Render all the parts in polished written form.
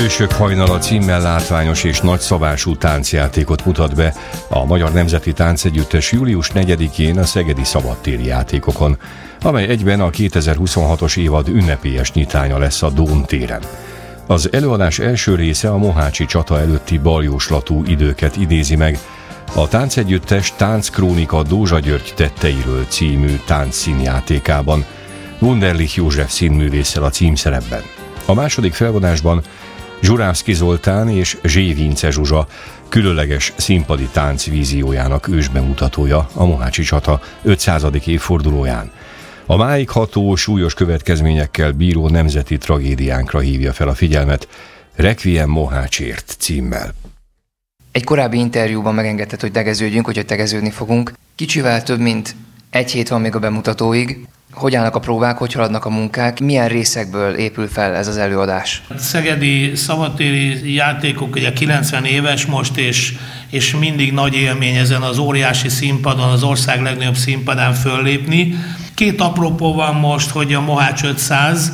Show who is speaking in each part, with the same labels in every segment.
Speaker 1: Hősök hajnala címmel látványos és nagyszabású táncjátékot mutat be a Magyar Nemzeti Táncegyüttes július 4-én a Szegedi Szabadtéri Játékokon, amely egyben a 2026-os évad ünnepélyes nyitánya lesz a Dóm téren. Az előadás első része a mohácsi csata előtti baljóslatú időket idézi meg, a táncegyüttes Tánckrónika Dózsa György tetteiről című táncszínjátékában, Wunderlich József színművésszel a címszerepben. A második felvonásban Zsurávszky Zoltán és Zsévince Zsuzsa különleges színpadi tánc víziójának ősbemutatója a mohácsi csata 500. évfordulóján. A máig ható, súlyos következményekkel bíró nemzeti tragédiánkra hívja fel a figyelmet, Requiem Mohácsért címmel.
Speaker 2: Egy korábbi interjúban megengedted, hogy tegeződjünk, hogy tegeződni fogunk. Kicsivel több mint egy hét van még a bemutatóig. Hogy állnak a próbák, hogy haladnak a munkák, milyen részekből épül fel ez az előadás?
Speaker 3: A Szegedi Szabadtéri Játékok ugye 90 éves most, és mindig nagy élmény ezen az óriási színpadon, az ország legnagyobb színpadán föllépni. Két apropó van most, hogy a Mohács 500.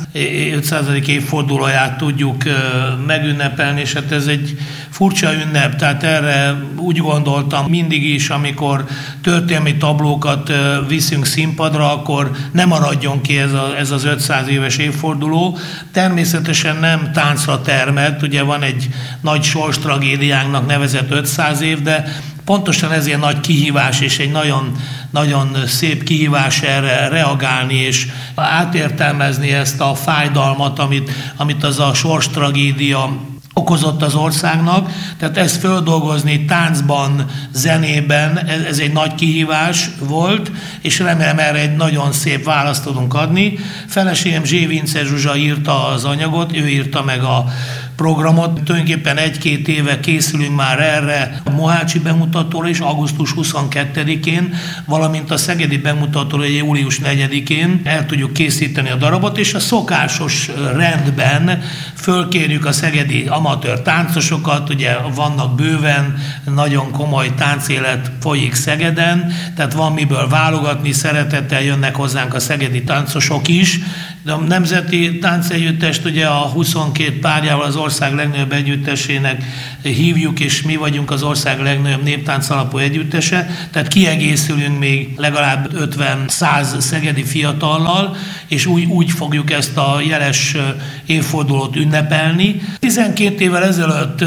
Speaker 3: évfordulóját tudjuk megünnepelni, és hát ez egy furcsa ünnep, tehát erre úgy gondoltam mindig is, amikor történelmi tablókat viszünk színpadra, akkor nem maradjon ki ez az 500 éves évforduló. Természetesen nem táncra termelt, ugye van egy nagy sorstragédiánknak nevezett 500 év, de pontosan ezért nagy kihívás, és egy nagyon, nagyon szép kihívás erre reagálni, és átértelmezni ezt a fájdalmat, amit az a sorstragédia okozott az országnak. Tehát ezt földolgozni táncban, zenében, ez egy nagy kihívás volt, és remélem erre egy nagyon szép választ tudunk adni. Feleségem Zsévince Zsuzsa írta az anyagot, ő írta meg a programot. Tulajdonképpen 1-2 éve készülünk már erre a mohácsi bemutatóra is, augusztus 22-én, valamint a szegedi bemutatóra július 4-én el tudjuk készíteni a darabot, és a szokásos rendben fölkérjük a szegedi amatőr táncosokat, ugye vannak bőven, nagyon komoly táncélet folyik Szegeden, tehát van miből válogatni, szeretettel jönnek hozzánk a szegedi táncosok is, de a Nemzeti Táncegyüttest ugye a 22 párjával az ország legnagyobb együttesének hívjuk, és mi vagyunk az ország legnagyobb néptánc alapú együttese, tehát kiegészülünk még legalább 50-100 szegedi fiatallal, és úgy fogjuk ezt a jeles évfordulót ünnepelni. 12 évvel ezelőtt,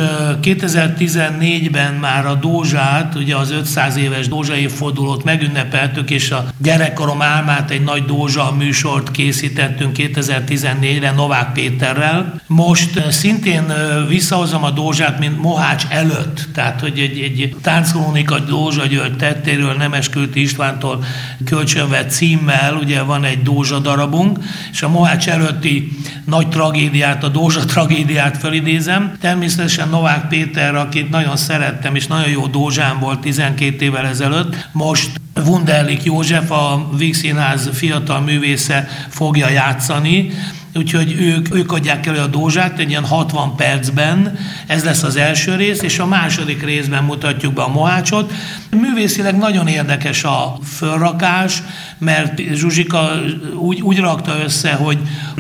Speaker 3: 2014-ben már a Dózsát, ugye az 500 éves Dózsa évfordulót megünnepeltük, és a gyerekkorom álmát, egy nagy Dózsa műsort készítettünk 2014-re Novák Péterrel. Most szintén visszahozom a Dózsát, mint Mohács előtt, tehát hogy egy Tánckrónika Dózsa György tettéről Nemeskülti Istvántól kölcsönvett címmel, ugye van egy Dózsa darabunk, és a Mohács előtti nagy tragédiát, a Dózsa tragédiát felidézem. Természetesen Novák Péter, akit nagyon szerettem, és nagyon jó Dózsám volt 12 évvel ezelőtt, most Wunderlich József, a Víg Színház fiatal művésze fogja játszani, úgyhogy ők adják elő a Dózsát egy ilyen 60 percben, ez lesz az első rész, és a második részben mutatjuk be a Mohácsot. Művészileg nagyon érdekes a fölrakás, mert Zsuzsika úgy rakta össze, hogy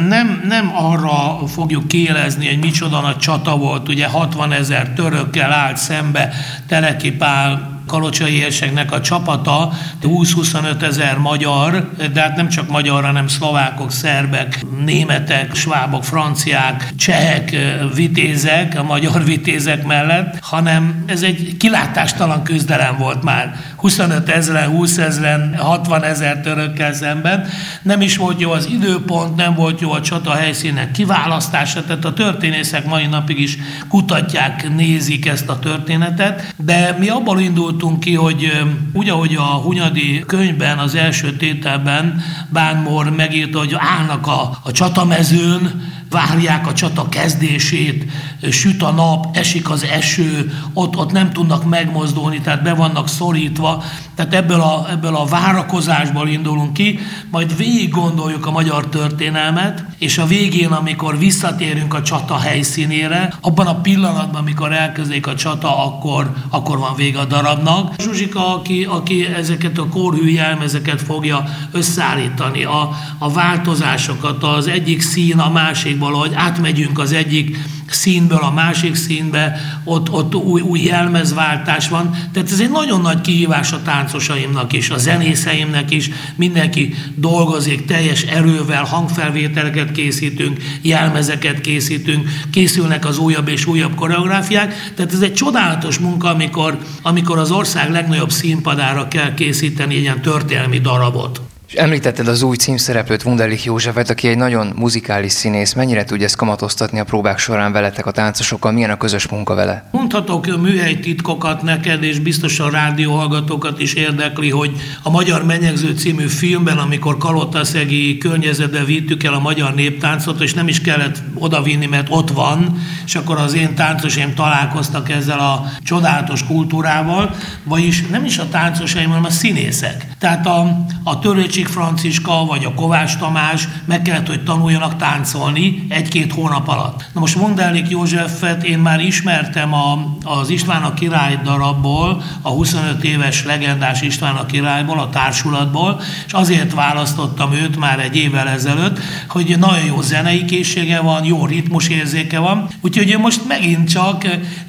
Speaker 3: nem arra fogjuk kiélezni, hogy micsoda nagy csata volt, ugye 60 000 törökkel állt szembe Teleki Pál kalocsai érseknek a csapata, 20-25 000 magyar, de hát nem csak magyar, hanem szlovákok, szerbek, németek, svábok, franciák, csehek, vitézek, a magyar vitézek mellett, hanem ez egy kilátástalan küzdelem volt már. 25 000, 20 000, 60 000 törökkel szemben. Nem is volt jó az időpont, nem volt jó a csata helyszínek kiválasztása, tehát a történészek mai napig is kutatják, nézik ezt a történetet, de mi abból indultunk ki, hogy úgy, ahogy a Hunyadi könyvben, az első tételben Bán Mór megírta, hogy állnak a csatamezőn, várják a csata kezdését, süt a nap, esik az eső, ott nem tudnak megmozdulni, tehát be vannak szorítva. Tehát ebből a várakozásból indulunk ki, majd végig gondoljuk a magyar történelmet, és a végén, amikor visszatérünk a csata helyszínére, abban a pillanatban, amikor elkezdődik a csata, akkor van vége a darabnak. Zsuzsika, aki ezeket a kórhű jelmezeket fogja összeállítani, a változásokat, az egyik szín a másikban
Speaker 2: És említetted az új címszereplőt, Wunderlich Józsefet, aki egy nagyon muzikális színész. Mennyire tudja ezt kamatoztatni a próbák során veletek, a táncosokkal? Milyen a közös munka vele?
Speaker 3: Mondhatok műhelytitkokat neked, és biztosan rádióhallgatókat is érdekli, hogy a Magyar Menyegző című filmben, amikor kalotaszegi környezetbe vittük el a magyar néptáncot, és nem is kellett odavinni, mert ott van, és akkor az én táncosaim találkoztak ezzel a csodálatos kultúrával, vagyis nem is a táncosaim, hanem a színészek. Tehát a Törőcsik Franciska vagy a Kovács Tamás meg kellett, hogy tanuljanak táncolni 1-2 hónap alatt. Na most Wunderlich Józsefet én már ismertem az István a király darabból, a 25 éves legendás István a királyból, a társulatból, és azért választottam őt már egy évvel ezelőtt, hogy nagyon jó zenei készsége van, jó ritmusérzéke van, úgyhogy most megint csak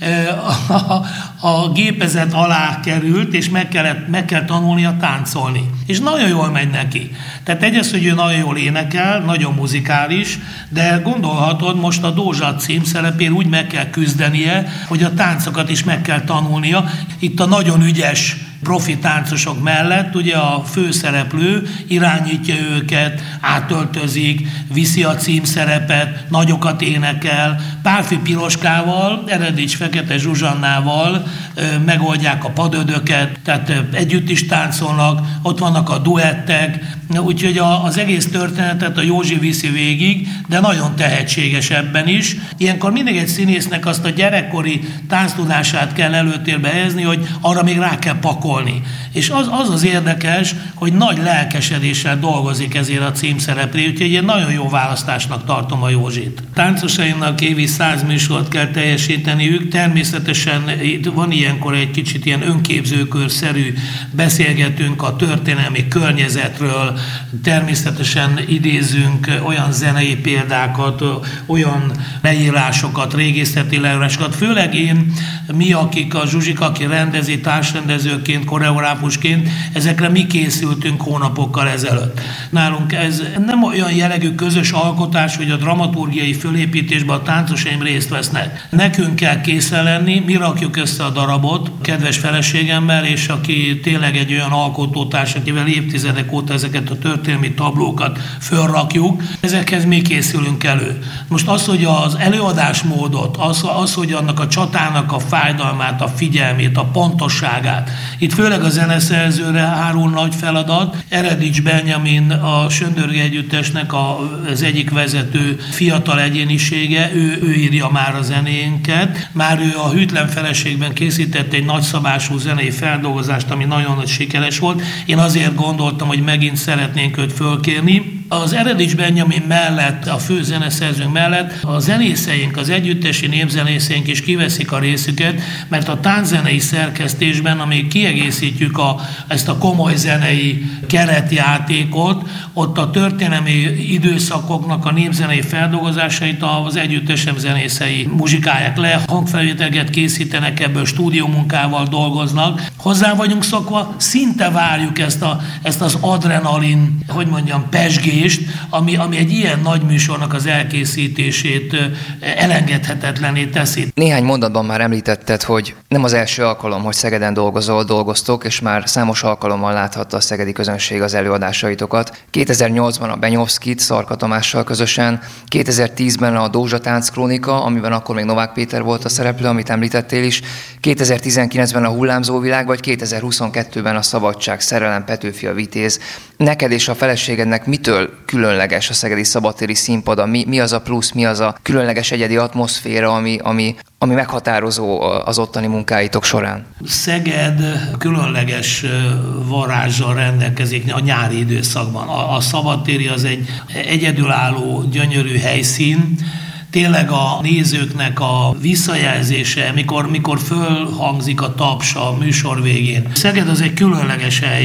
Speaker 3: a gépezet alá került, és meg kell tanulnia táncolni. És nagyon jól megy neki. Tehát egyrészt, hogy ő nagyon jól énekel, nagyon muzikális, de gondolhatod, most a Dózsa címszerepén úgy meg kell küzdenie, hogy a táncokat is meg kell tanulnia. Itt a nagyon ügyes profi táncosok mellett ugye a főszereplő irányítja őket, átöltözik, viszi a címszerepet, nagyokat énekel, Pálffy Piroskával, Eredécs Fekete Zsuzsannával megoldják a padödöket, tehát együtt is táncolnak, ott vannak a duettek, úgyhogy az egész történetet a Józsi viszi végig, de nagyon tehetséges ebben is. Ilyenkor mindig egy színésznek azt a gyerekkori tánctudását kell előtérbe helyezni, hogy arra még rá kell pakolni. És az érdekes, hogy nagy lelkesedéssel dolgozik ezért a címszereplé, úgyhogy én nagyon jó választásnak tartom a Józsit. Táncosaimnak évi 100 műsort kell teljesíteniük, természetesen van ilyenkor egy kicsit ilyen önképzőkörszerű beszélgetünk a történelmi környezetről, természetesen idézünk olyan zenei példákat, olyan leírásokat, régészeti leírásokat, főleg mi, akik a Zsuzsika, aki rendezi társrendezőként, koreográfusként, ezekre mi készültünk hónapokkal ezelőtt. Nálunk ez nem olyan jellegű közös alkotás, hogy a dramaturgiai fölépítésben a táncosaim részt vesznek. Nekünk kell készen lenni, mi rakjuk össze a darabot, kedves feleségemmel, és aki tényleg egy olyan alkotótárs, akivel évtizedek óta ezeket a történelmi tablókat fölrakjuk, ezekhez mi készülünk elő. Most az, hogy az előadásmódot, az, hogy annak a csatának a fájdalmát, a figyelmét, a pontosságát, itt főleg a zeneszerzőre hárul nagy feladat. Eredécs Benjamin, a Söndörgő Együttesnek az egyik vezető fiatal egyénisége, ő írja már a zenénket. Már ő a Hűtlen feleségben készített egy nagyszabású zenei feldolgozást, ami nagyon nagy sikeres volt. Én azért gondoltam, hogy megint szeretnénk őt fölkérni. Az Eredécs Benjamin mellett, a fő zeneszerzőnk mellett a zenészeink, az együttesi népzenészeink is kiveszik a részüket, mert a tánczenei szerkesztésben, amíg kiegészítjük ezt a komoly zenei keretjátékot, ott a történelmi időszakoknak a népzenei feldolgozásait az együttesem zenészei muzsikálják le, hangfelvételeket készítenek, ebből stúdiómunkával dolgoznak. Hozzá vagyunk szokva, szinte várjuk ezt az adrenalin, hogy mondjam, pesgést, ami egy ilyen nagy műsornak az elkészítését elengedhetetlenné teszi.
Speaker 2: Néhány mondatban már említetted, hogy nem az első alkalom, hogy Szegeden dolgoztok, és már számos alkalommal láthatta a szegedi közönség az előadásaitokat. 2008-ban a Benyovszkit Szarka Tamással közösen, 2010-ben a Dózsa Tánckrónika, amiben akkor még Novák Péter volt a szereplő, amit említettél is, 2019-ben a Hullámzó világ, vagy 2022-ben a Szabadság, Szerelem, Petőfi, a Vitéz. Neked és a feleségednek mitől különleges a szegedi szabadtéri színpad? Mi az a plusz, mi az a különleges egyedi atmoszféra, ami meghatározó az ottani munkáitok során?
Speaker 3: Szeged különleges varázssal rendelkezik a nyári időszakban. A szabadtéri az egy egyedülálló, gyönyörű helyszín. Tényleg a nézőknek a visszajelzése, mikor fölhangzik a taps a műsor végén. Szeged az egy különleges hely.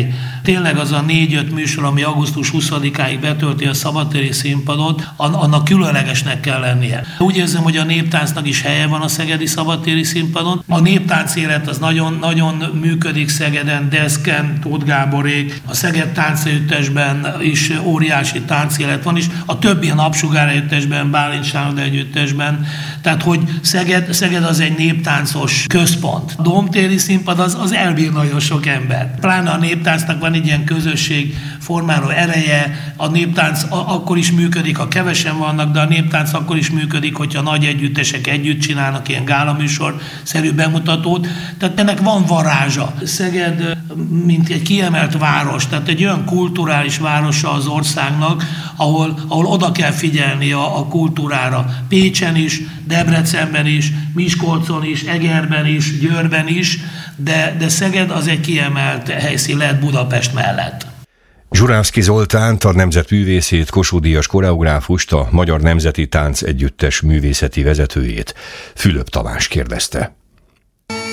Speaker 3: tényleg az a 4-5 műsor, ami augusztus 20-áig betölti a szabadtéri színpadot, annak különlegesnek kell lennie. Úgy érzem, hogy a néptáncnak is helye van a szegedi szabadtéri színpadon. A néptánc élet az nagyon működik Szegeden, Deszken, Tóth Gáborék, a Szeged táncegyüttesben is óriási táncélet van, és a többi a Napsugár együttesben, Bálint Sándor együttesben. Tehát, hogy Szeged az egy néptáncos központ. A Domtéri színpad az elbír nagyon sok ember. Pláne a néptáncnak van egy ilyen közösség formáló ereje, a néptánc akkor is működik, ha kevesen vannak, de a néptánc akkor is működik, hogyha nagy együttesek együtt csinálnak ilyen gálaműsor-szerű bemutatót. Tehát ennek van varázsa. Szeged, mint egy kiemelt város, tehát egy olyan kulturális városa az országnak, ahol oda kell figyelni a kultúrára. Pécsen is, Debrecenben is, Miskolcon is, Egerben is, Győrben is, de Szeged az egy kiemelt helyszín lehet Budapest mellett.
Speaker 1: Zsurávszky Zoltánt, a nemzetművészét, Kossuth-díjas koreográfust, a Magyar Nemzeti Táncegyüttes művészeti vezetőjét Fülöp Tamás kérdezte.